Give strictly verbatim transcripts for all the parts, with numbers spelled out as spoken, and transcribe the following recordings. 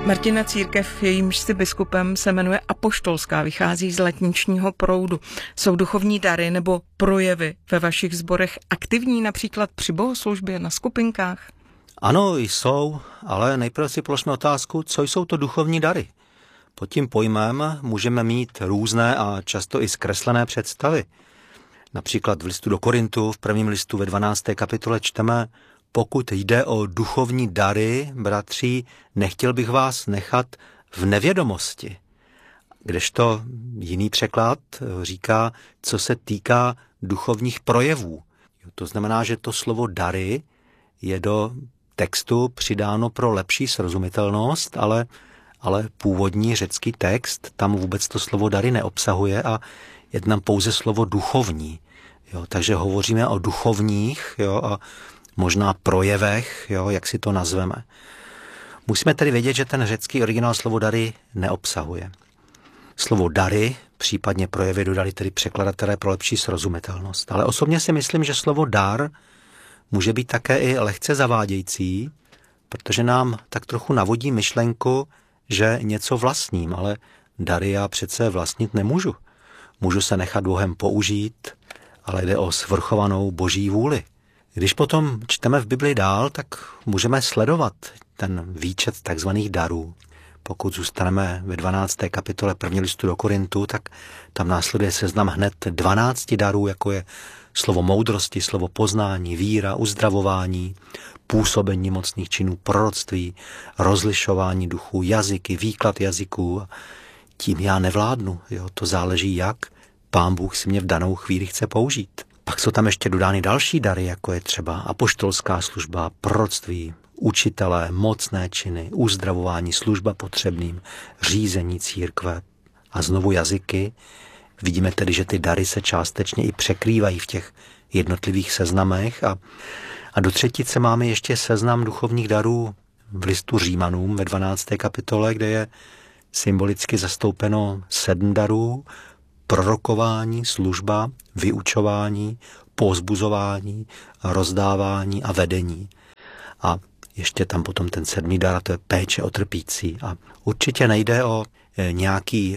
Martina církev, jejímž jsi biskupem, se jmenuje apoštolská, vychází z letničního proudu. Jsou duchovní dary nebo projevy ve vašich sborech aktivní například při bohoslužbě na skupinkách? Ano, jsou, ale nejprve si položme otázku, co jsou to duchovní dary. Pod tím pojmem můžeme mít různé a často i zkreslené představy. Například v listu do Korintu, v prvním listu ve dvanácté kapitole čteme: pokud jde o duchovní dary, bratři, nechtěl bych vás nechat v nevědomosti. Kdežto jiný překlad říká, co se týká duchovních projevů. To znamená, že to slovo dary je do textu přidáno pro lepší srozumitelnost, ale, ale původní řecký text tam vůbec to slovo dary neobsahuje a je tam pouze slovo duchovní. Jo, takže hovoříme o duchovních, jo, a možná projevech, jo, jak si to nazveme. Musíme tedy vědět, že ten řecký originál slovo dary neobsahuje. Slovo dary, případně projevy dodali tedy překladatelé pro lepší srozumitelnost. Ale osobně si myslím, že slovo dar může být také i lehce zavádějící, protože nám tak trochu navodí myšlenku, že něco vlastním, ale dary já přece vlastnit nemůžu. Můžu se nechat Bohem použít, ale jde o svrchovanou boží vůli. Když potom čteme v Bibli dál, tak můžeme sledovat ten výčet takzvaných darů. Pokud zůstaneme ve dvanácté kapitole první listu do Korintu, tak tam následuje seznam hned dvanácti darů, jako je slovo moudrosti, slovo poznání, víra, uzdravování, působení mocných činů, proroctví, rozlišování duchů, jazyky, výklad jazyků. Tím já nevládnu, jo? To záleží, jak Pán Bůh si mě v danou chvíli chce použít. Pak jsou tam ještě dodány další dary, jako je třeba apoštolská služba, proroctví, učitelé, mocné činy, uzdravování, služba potřebným, řízení církve a znovu jazyky. Vidíme tedy, že ty dary se částečně i překrývají v těch jednotlivých seznamech. A, a do třetice máme ještě seznam duchovních darů v listu Římanům ve dvanácté kapitole, kde je symbolicky zastoupeno sedm darů: prorokování, služba, vyučování, povzbuzování, rozdávání a vedení. A ještě tam potom ten sedmý dar, a to je péče o trpící. A určitě nejde o nějaký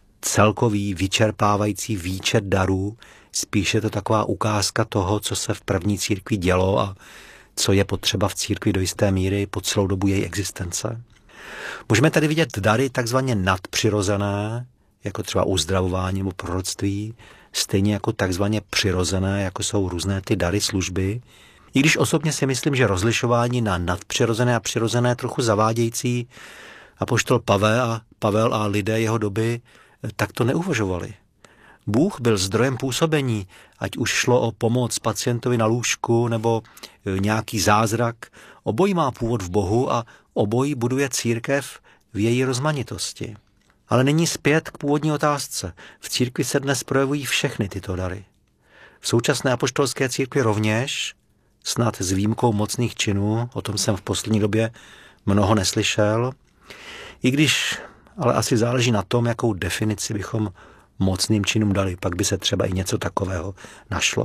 celkový vyčerpávající výčet darů, spíše je to taková ukázka toho, co se v první církvi dělo a co je potřeba v církvi do jisté míry po celou dobu její existence. Můžeme tady vidět dary takzvaně nadpřirozené, jako třeba uzdravování nebo proroctví, stejně jako takzvaně přirozené, jako jsou různé ty dary služby. I když osobně si myslím, že rozlišování na nadpřirozené a přirozené je trochu zavádějící, apoštol Pavel a, Pavel a lidé jeho doby tak to neuvažovali. Bůh byl zdrojem působení, ať už šlo o pomoc pacientovi na lůžku nebo nějaký zázrak. Obojí má původ v Bohu a obojí buduje církev v její rozmanitosti. Ale nyní zpět k původní otázce. V církvi se dnes projevují všechny tyto dary. V současné apoštolské církvi rovněž, snad s výjimkou mocných činů, o tom jsem v poslední době mnoho neslyšel, i když ale asi záleží na tom, jakou definici bychom mocným činům dali, pak by se třeba i něco takového našlo.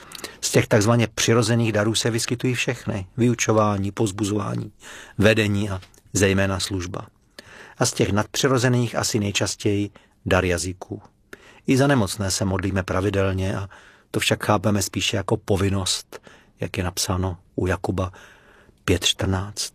Z těch takzvaně přirozených darů se vyskytují všechny. Vyučování, povzbuzování, vedení a zejména služba. A z těch nadpřirozených asi nejčastěji dar jazyků. I za nemocné se modlíme pravidelně a to však chápeme spíše jako povinnost, jak je napsáno u Jakuba pět čtrnáct.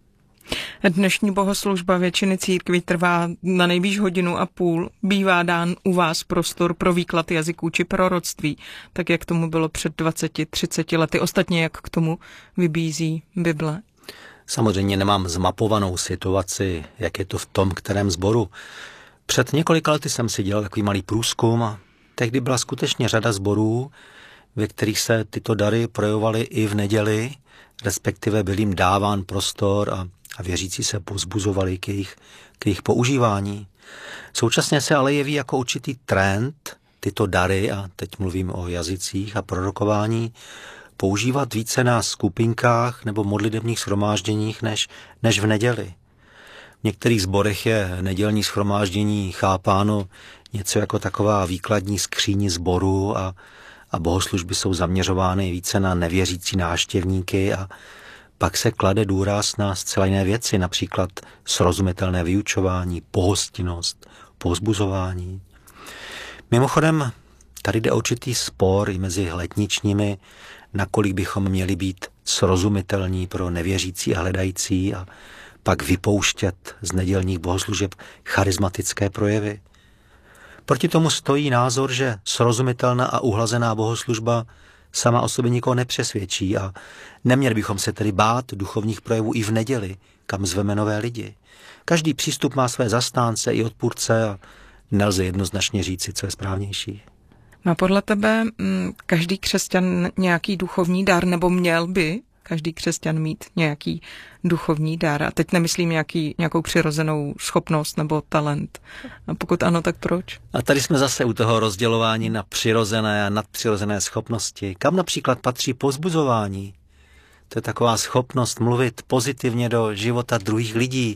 Dnešní bohoslužba většiny církví trvá na nejvýš hodinu a půl. Bývá dán u vás prostor pro výklad jazyků či proroctví, tak jak tomu bylo před dvaceti třiceti lety. Ostatně jak k tomu vybízí Bible. Samozřejmě nemám zmapovanou situaci, jak je to v tom kterém sboru. Před několika lety jsem si dělal takový malý průzkum a tehdy byla skutečně řada sborů, ve kterých se tyto dary projevovaly i v neděli, respektive byl jim dáván prostor a, a věřící se povzbuzovali k jejich, k jejich používání. Současně se ale jeví jako určitý trend tyto dary, a teď mluvím o jazycích a prorokování, používat více na skupinkách nebo modlitebních shromážděních než, než v neděli. V některých sborech je nedělní shromáždění chápáno něco jako taková výkladní skříň sboru a, a bohoslužby jsou zaměřovány více na nevěřící návštěvníky a pak se klade důraz na zcela jiné věci, například srozumitelné vyučování, pohostinnost, povzbuzování. Mimochodem, tady jde určitý spor i mezi letničními, nakolik bychom měli být srozumitelní pro nevěřící a hledající a pak vypouštět z nedělních bohoslužeb charismatické projevy. Proti tomu stojí názor, že srozumitelná a uhlazená bohoslužba sama o sobě nikoho nepřesvědčí a neměli bychom se tedy bát duchovních projevů i v neděli, kam zveme nové lidi. Každý přístup má své zastánce i odpůrce a nelze jednoznačně říci, co je správnější. Má podle tebe m, každý křesťan nějaký duchovní dar, nebo měl by každý křesťan mít nějaký duchovní dar? A teď nemyslím nějaký, nějakou přirozenou schopnost nebo talent. A pokud ano, tak proč? A tady jsme zase u toho rozdělování na přirozené a nadpřirozené schopnosti. Kam například patří povzbuzování? To je taková schopnost mluvit pozitivně do života druhých lidí.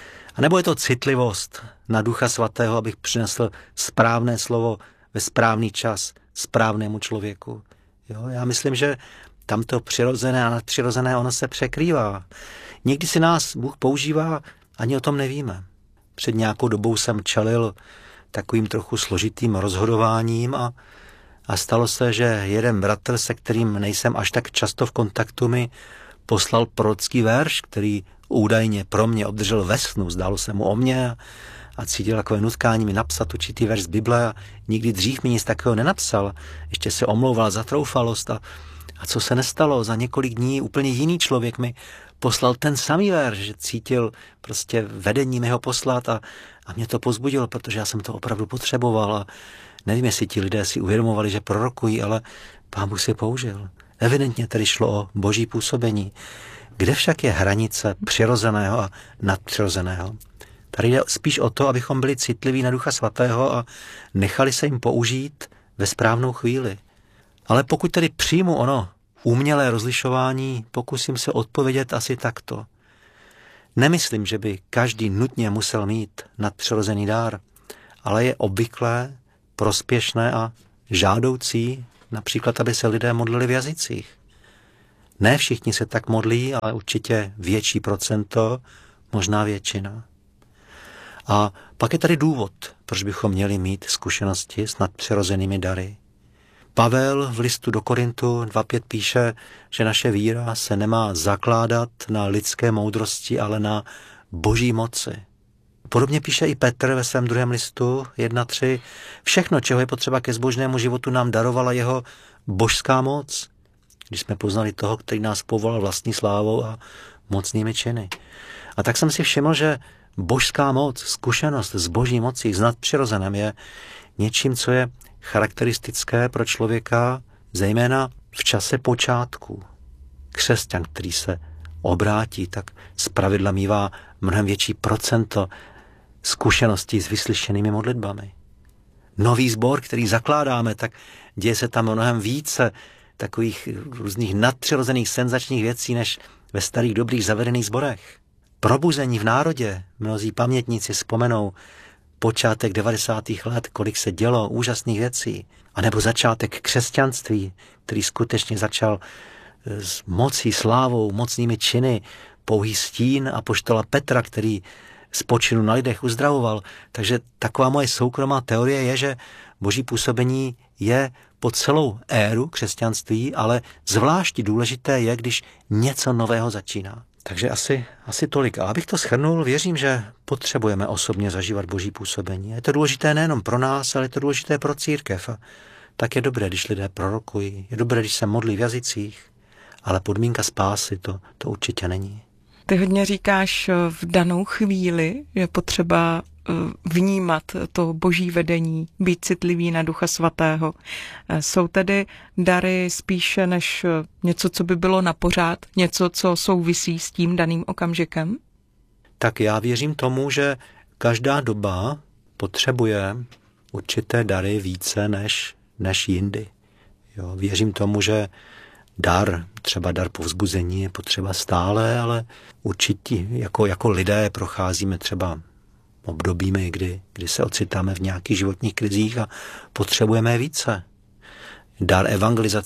A nebo je to citlivost na Ducha Svatého, abych přinesl správné slovo ve správný čas správnému člověku. Jo? Já myslím, že tamto přirozené a nadpřirozené, ono se překrývá. Někdy si nás Bůh používá, ani o tom nevíme. Před nějakou dobou jsem čelil takovým trochu složitým rozhodováním a, a stalo se, že jeden bratr, se kterým nejsem až tak často v kontaktu, mi poslal prorocký verš, který údajně pro mě obdržel ve snu. Zdálo se mu o mě a, a cítil takové nutkání mi napsat určitý verš z Bible a nikdy dřív mi nic takového nenapsal. Ještě se omlouval za troufalost a A co se nestalo? Za několik dní úplně jiný člověk mi poslal ten samý verš, že cítil prostě vedení mého poslat a, a mě to pozbudilo, protože já jsem to opravdu potřeboval a nevím, jestli ti lidé si uvědomovali, že prorokují, ale Pán Bůh si použil. Evidentně tedy šlo o boží působení. Kde však je hranice přirozeného a nadpřirozeného? Tady jde spíš o to, abychom byli citliví na Ducha Svatého a nechali se jim použít ve správnou chvíli. Ale pokud tedy přijmu ono umělé rozlišování, pokusím se odpovědět asi takto. Nemyslím, že by každý nutně musel mít nadpřirozený dár, ale je obvyklé, prospěšné a žádoucí, například, aby se lidé modlili v jazycích. Ne všichni se tak modlí, ale určitě větší procento, možná většina. A pak je tady důvod, proč bychom měli mít zkušenosti s nadpřirozenými dary. Pavel v listu do Korintu dva pět píše, že naše víra se nemá zakládat na lidské moudrosti, ale na boží moci. Podobně píše i Petr ve svém druhém listu jedna tři. Všechno, čeho je potřeba ke zbožnému životu, nám darovala jeho božská moc, když jsme poznali toho, který nás povolal vlastní slávou a mocnými činy. A tak jsem si všiml, že božská moc, zkušenost s boží mocí, s nadpřirozeným je něčím, co je charakteristické pro člověka, zejména v čase počátku. Křesťan, který se obrátí, tak zpravidla mívá mnohem větší procento zkušeností s vyslyšenými modlitbami. Nový sbor, který zakládáme, tak děje se tam mnohem více takových různých nadpřirozených senzačních věcí, než ve starých dobrých zavedených sborech. Probuzení v národě, mnozí pamětníci vzpomenou, počátek devadesátých let, kolik se dělo úžasných věcí, anebo začátek křesťanství, který skutečně začal s mocí, slávou, mocnými činy, pouhý stín apoštola Petra, který z počinu na lidech uzdravoval. Takže taková moje soukromá teorie je, že boží působení je po celou éru křesťanství, ale zvlášť důležité je, když něco nového začíná. Takže asi, asi tolik. A abych to shrnul, věřím, že potřebujeme osobně zažívat boží působení. Je to důležité nejenom pro nás, ale je to důležité pro církev. A tak je dobré, když lidé prorokují, je dobré, když se modlí v jazycích, ale podmínka spásy to, to určitě není. Ty hodně říkáš v danou chvíli, je potřeba vnímat to boží vedení, být citlivý na Ducha Svatého. Jsou tedy dary spíše než něco, co by bylo na pořád, něco, co souvisí s tím daným okamžikem? Tak já věřím tomu, že každá doba potřebuje určité dary více než, než jindy. Jo, věřím tomu, že dar, třeba dar povzbuzení je potřeba stále, ale určitě jako, jako lidé procházíme třeba obdobími, kdy, kdy se ocitáme v nějakých životních krizích a potřebujeme více. Dar evangelizace,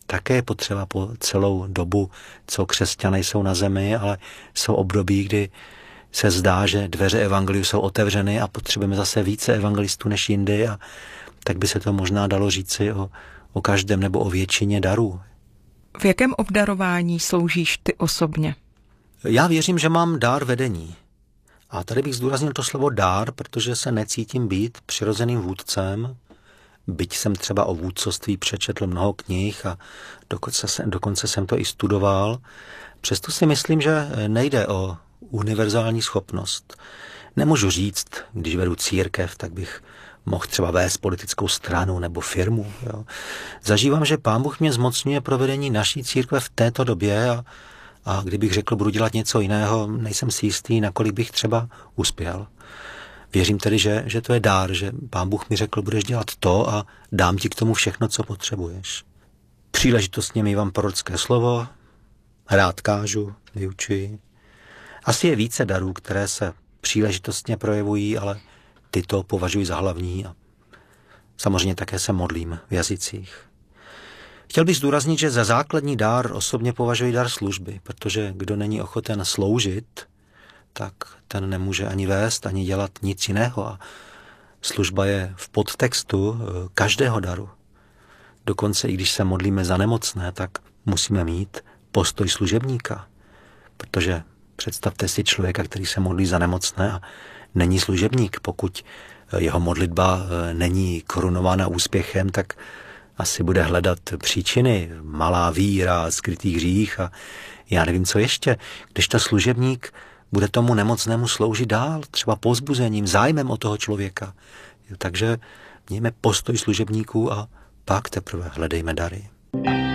také je potřeba po celou dobu, co křesťané jsou na zemi, ale jsou období, kdy se zdá, že dveře evangeliu jsou otevřeny a potřebujeme zase více evangelistů než jindy, a tak by se to možná dalo říci o, o každém nebo o většině darů. V jakém obdarování sloužíš ty osobně? Já věřím, že mám dár vedení. A tady bych zdůraznil to slovo dár, protože se necítím být přirozeným vůdcem, byť jsem třeba o vůdcovství přečetl mnoho knih a dokonce jsem, dokonce jsem to i studoval. Přesto si myslím, že nejde o univerzální schopnost. Nemůžu říct, když vedu církev, tak bych mohl třeba vést politickou stranu nebo firmu. Jo. Zažívám, že Pán Bůh mě zmocňuje pro vedení naší církve v této době a, a kdybych řekl, budu dělat něco jiného, nejsem si jistý, nakolik bych třeba uspěl. Věřím tedy, že, že to je dár, že Pán Bůh mi řekl, budeš dělat to a dám ti k tomu všechno, co potřebuješ. Příležitostně mívám prorocké slovo, rád kážu, vyučuji. Asi je více darů, které se příležitostně projevují, ale tyto považuji za hlavní a samozřejmě také se modlím v jazycích. Chtěl bych zdůraznit, že za základní dár osobně považuji dar služby, protože kdo není ochoten sloužit, tak ten nemůže ani vést, ani dělat nic jiného. A služba je v podtextu každého daru. Dokonce i když se modlíme za nemocné, tak musíme mít postoj služebníka. Protože představte si člověka, který se modlí za nemocné a není služebník. Pokud jeho modlitba není korunována úspěchem, tak asi bude hledat příčiny, malá víra, skrytý hřích a já nevím, co ještě. Když ta služebník bude tomu nemocnému sloužit dál, třeba povzbuzením, zájmem o toho člověka. Takže mějme postoj služebníků a pak teprve hledejme dary.